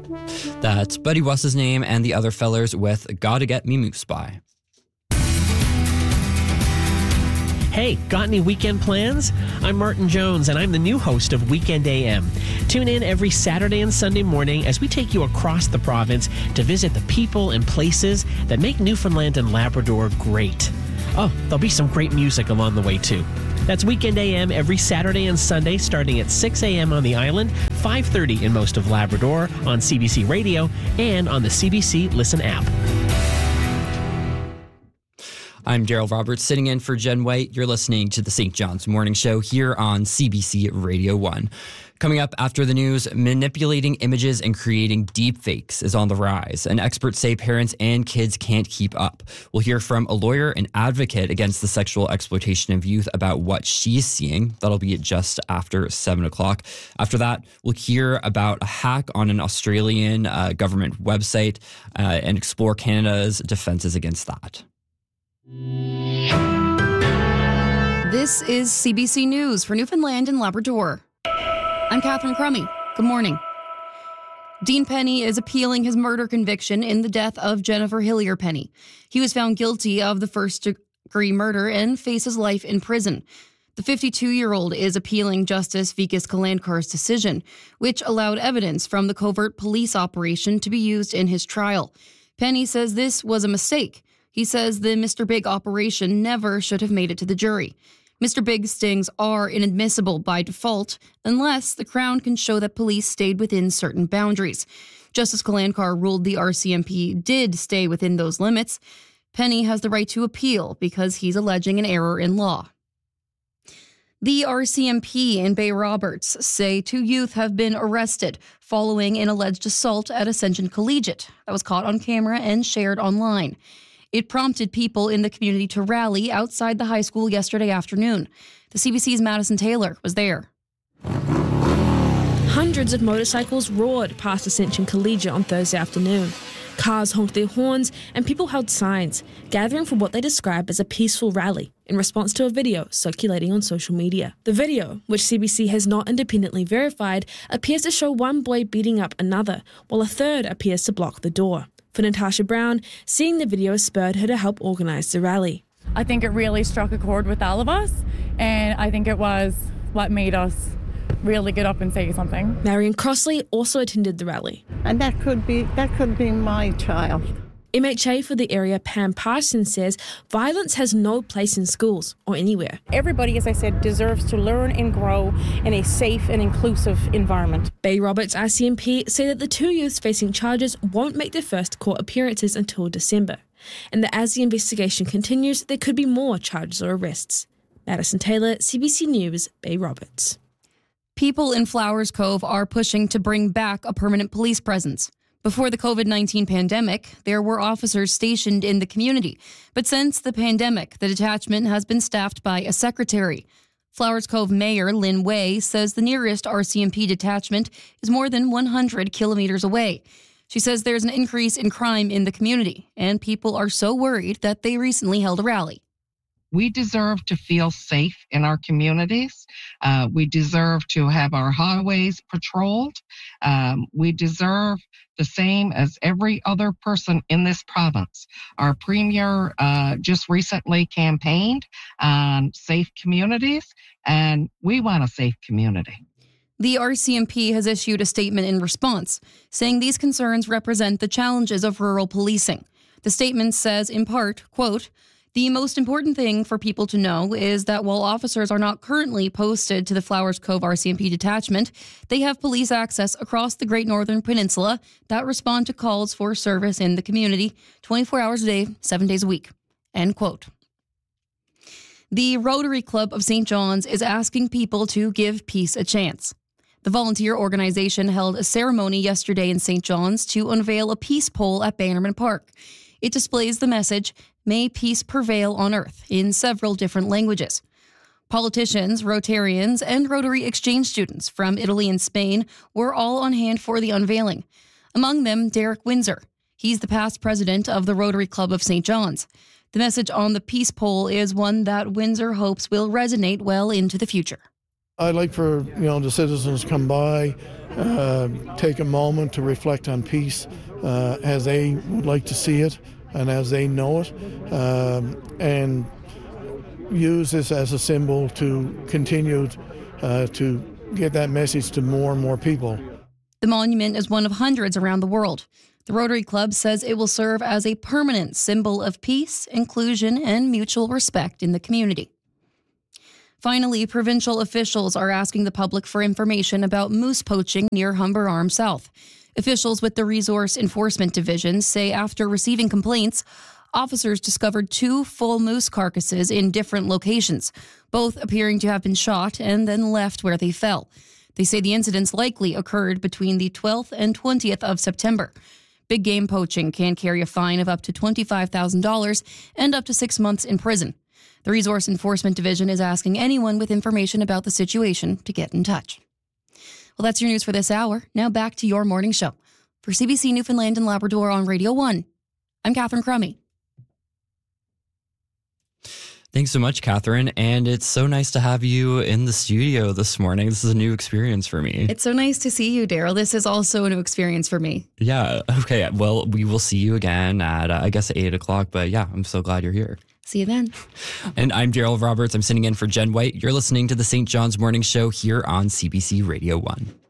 That's Buddy West's name and the other fellers with Gotta Get Me Moose By. Hey, got any weekend plans? I'm Martin Jones, and I'm the new host of Weekend AM. Tune in every Saturday and Sunday morning as we take you across the province to visit the people and places that make Newfoundland and Labrador great. Oh, there'll be some great music along the way, too. That's Weekend AM every Saturday and Sunday starting at 6 a.m. on the island, 5:30 in most of Labrador, on CBC Radio, and on the CBC Listen app. I'm Daryl Roberts, sitting in for Jen White. You're listening to the St. John's Morning Show here on CBC Radio 1. Coming up after the news, manipulating images and creating deep fakes is on the rise, and experts say parents and kids can't keep up. We'll hear from a lawyer and advocate against the sexual exploitation of youth about what she's seeing. That'll be just after 7 o'clock. After that, we'll hear about a hack on an Australian government website and explore Canada's defenses against that. This is CBC News for Newfoundland and Labrador. I'm Catherine Crummy. Good morning. Dean Penny is appealing his murder conviction in the death of Jennifer Hillier Penny. He was found guilty of the first-degree murder and faces life in prison. The 52-year-old is appealing Justice Vikas Kalandkar's decision, which allowed evidence from the covert police operation to be used in his trial. Penny says this was a mistake. He says the Mr. Big operation never should have made it to the jury. Mr. Big stings are inadmissible by default unless the Crown can show that police stayed within certain boundaries. Justice Kalandkar ruled the RCMP did stay within those limits. Penny has the right to appeal because he's alleging an error in law. The RCMP in Bay Roberts say 2 youth have been arrested following an alleged assault at Ascension Collegiate that was caught on camera and shared online. It prompted people in the community to rally outside the high school yesterday afternoon. The CBC's Madison Taylor was there. Hundreds of motorcycles roared past Ascension Collegiate on Thursday afternoon. Cars honked their horns and people held signs, gathering for what they described as a peaceful rally in response to a video circulating on social media. The video, which CBC has not independently verified, appears to show one boy beating up another, while a third appears to block the door. For Natasha Brown, seeing the video spurred her to help organise the rally. I think it really struck a chord with all of us, and I think it was what made us really get up and say something. Marion Crossley also attended the rally. And that could be my child. MHA for the area, Pam Parsons, says violence has no place in schools or anywhere. Everybody, as I said, deserves to learn and grow in a safe and inclusive environment. Bay Roberts RCMP say that the 2 youths facing charges won't make their first court appearances until December, and that as the investigation continues, there could be more charges or arrests. Madison Taylor, CBC News, Bay Roberts. People in Flowers Cove are pushing to bring back a permanent police presence. Before the COVID-19 pandemic, there were officers stationed in the community. But since the pandemic, the detachment has been staffed by a secretary. Flowers Cove Mayor Lynn Way says the nearest RCMP detachment is more than 100 kilometers away. She says there's an increase in crime in the community, and people are so worried that they recently held a rally. We deserve to feel safe in our communities. We deserve to have our highways patrolled. We deserve the same as every other person in this province. Our premier just recently campaigned on safe communities, and we want a safe community. The RCMP has issued a statement in response, saying these concerns represent the challenges of rural policing. The statement says, in part, quote, "The most important thing for people to know is that while officers are not currently posted to the Flowers Cove RCMP detachment, they have police access across the Great Northern Peninsula that respond to calls for service in the community 24 hours a day, 7 days a week." End quote. The Rotary Club of St. John's is asking people to give peace a chance. The volunteer organization held a ceremony yesterday in St. John's to unveil a peace pole at Bannerman Park. It displays the message, "May peace prevail on earth," in several different languages. Politicians, Rotarians, and Rotary exchange students from Italy and Spain were all on hand for the unveiling. Among them, Derek Windsor. He's the past president of the Rotary Club of St. John's. The message on the peace pole is one that Windsor hopes will resonate well into the future. I'd like for the citizens to come by, take a moment to reflect on peace as they would like to see it and as they know it, and use this as a symbol to continue to get that message to more and more people. The monument is one of hundreds around the world. The Rotary Club says it will serve as a permanent symbol of peace, inclusion, and mutual respect in the community. Finally, provincial officials are asking the public for information about moose poaching near Humber Arm South. Officials with the Resource Enforcement Division say after receiving complaints, officers discovered 2 full moose carcasses in different locations, both appearing to have been shot and then left where they fell. They say the incidents likely occurred between the 12th and 20th of September. Big game poaching can carry a fine of up to $25,000 and up to 6 months in prison. The Resource Enforcement Division is asking anyone with information about the situation to get in touch. Well, that's your news for this hour. Now back to your morning show. For CBC Newfoundland and Labrador on Radio 1, I'm Catherine Crummy. Thanks so much, Catherine. And it's so nice to have you in the studio this morning. This is a new experience for me. It's so nice to see you, Daryl. This is also a new experience for me. Yeah. Okay. Well, we will see you again at, 8 o'clock. But yeah, I'm so glad you're here. See you then. And I'm Daryl Roberts. I'm sitting in for Jen White. You're listening to the St. John's Morning Show here on CBC Radio 1.